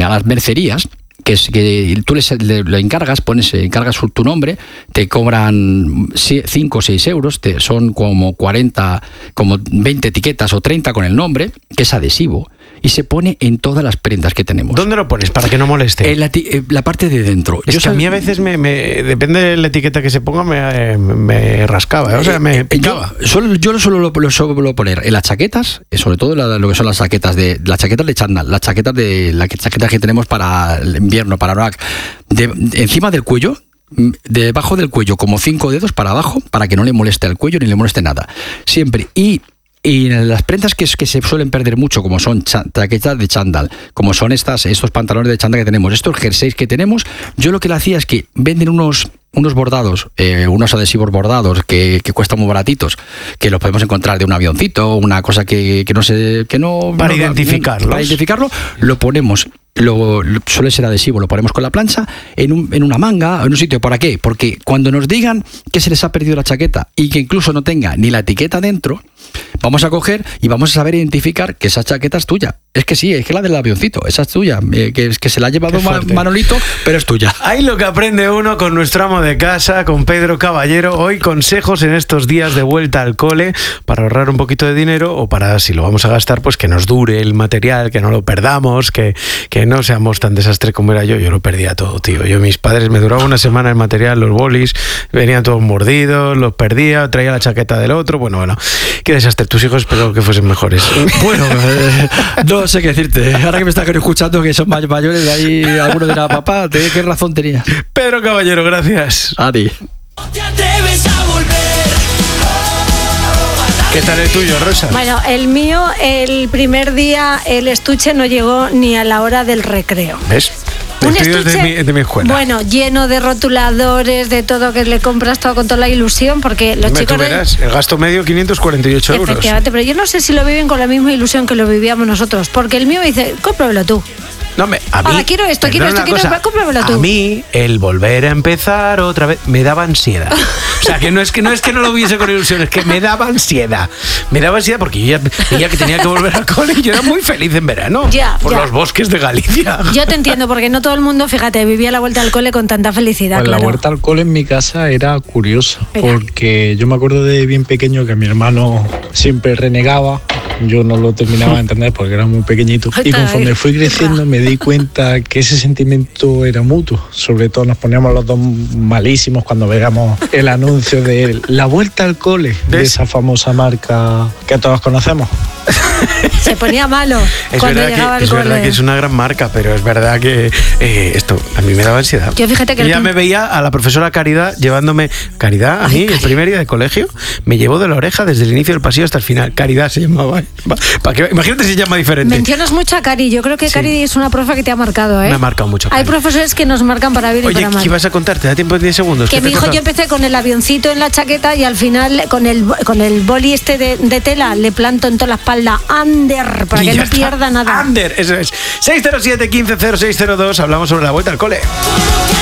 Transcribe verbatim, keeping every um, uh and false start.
a las mercerías, que es que tú les, le, lo encargas, pones, encargas tu nombre, te cobran cinco o seis euros, te, son como cuarenta, como veinte etiquetas o treinta con el nombre, que es adhesivo, y se pone en todas las prendas que tenemos. ¿Dónde lo pones para que no moleste? En la, la parte de dentro. Es Yo que a mí a veces, me, me depende de la etiqueta que se ponga, me, me rascaba, ¿eh? O sea, me picaba. Yo, solo, yo solo lo, lo suelo poner en las chaquetas, sobre todo la, lo que son las chaquetas de las chaquetas de chándal, las chaquetas de las chaquetas que tenemos para el invierno, para Noac, de, de, encima del cuello, debajo del cuello, como cinco dedos para abajo, para que no le moleste al cuello ni le moleste nada. Siempre. Y Y las prendas que, que se suelen perder mucho, como son chaquetas de chándal, como son estas, estos pantalones de chándal que tenemos, estos jerseys que tenemos, yo lo que le hacía es que venden unos, unos bordados, eh, unos adhesivos bordados que, que cuestan muy baratitos, que los podemos encontrar de un avioncito, una cosa que, que no se... Que no, para no, identificarlos. Para identificarlo, lo ponemos... Lo, lo, suele ser adhesivo, lo ponemos con la plancha en, un, en una manga, en un sitio. ¿Para qué? Porque cuando nos digan que se les ha perdido la chaqueta y que incluso no tenga ni la etiqueta dentro, vamos a coger y vamos a saber identificar que esa chaqueta es tuya. Es que sí, es que la del avioncito, esa es tuya, eh, que, que se la ha llevado Manolito, pero es tuya. Ahí lo que aprende uno con nuestro amo de casa, con Pedro Caballero. Hoy consejos en estos días de vuelta al cole para ahorrar un poquito de dinero o para, si lo vamos a gastar, pues que nos dure el material, que no lo perdamos, que, que no seamos tan desastre como era yo. Yo lo perdía todo, tío. Yo, mis padres, me duraba una semana el material, los bolis, venían todos mordidos, los perdía, traía la chaqueta del otro. Bueno, bueno, qué desastre. Tus hijos espero que fuesen mejores. Bueno, eh, no sé qué decirte. Ahora que me están escuchando que son mayores, de ahí alguno dirá, papá, ¿qué razón tenía? Pedro Caballero, gracias. A ti. ¿Qué tal el tuyo, Rosa? Bueno, el mío, el primer día, el estuche no llegó ni a la hora del recreo. ¿Ves? Un estuche estuche, de mi, de mi escuela. Bueno, lleno de rotuladores, de todo, que le compras todo con toda la ilusión, porque los Me, chicos... Tú verás, el gasto medio quinientos cuarenta y ocho euros. Efectivamente, pero yo no sé si lo viven con la misma ilusión que lo vivíamos nosotros, porque el mío me dice, cómpramelo tú. No, me, a mí, Ahora quiero esto, quiero esto, quiero esto, cómpramelo tú. A mí, el volver a empezar otra vez me daba ansiedad. O sea, que no es que no es que no lo viese con ilusión, es que me daba ansiedad. Me daba ansiedad porque yo ya veía que tenía que volver al cole y yo era muy feliz en verano. Ya, por ya. los bosques de Galicia. Yo te entiendo, porque no todo el mundo, fíjate, vivía la vuelta al cole con tanta felicidad. Pues claro. La vuelta al cole en mi casa era curiosa, Mira. porque yo me acuerdo de bien pequeño que mi hermano siempre renegaba. Yo no lo terminaba de entender porque era muy pequeñito. Y conforme fui creciendo me di cuenta que ese sentimiento era mutuo. Sobre todo nos poníamos los dos malísimos cuando veíamos el anuncio de la vuelta al cole, de esa famosa marca que todos conocemos. Se ponía malo es cuando verdad llegaba que, al es cole. verdad que es una gran marca, pero es verdad que eh, esto a mí me daba ansiedad. Yo fíjate que Yo ya el... me veía a la profesora Caridad llevándome... Caridad, a mí, el primer día de colegio, me llevó de la oreja desde el inicio del pasillo hasta el final. Caridad se llamaba. ¿Para qué? Imagínate si se llama diferente. Mencionas mucho a Cari. Yo creo que Sí. Cari es una profe que te ha marcado, ¿eh? Me ha marcado mucho. Hay Cari. profesores que nos marcan para bien y Oye, para mal. ¿qué ibas a contar? ¿Te da tiempo en diez segundos? Que mi hijo, yo empecé con el avioncito en la chaqueta y al final con el, con el boli este de, de tela le planto en toda la espalda Ander, para Y que ya no está. pierda nada. Ander, eso es. seis cero siete, uno cinco cero seis cero dos. Hablamos sobre la vuelta al cole.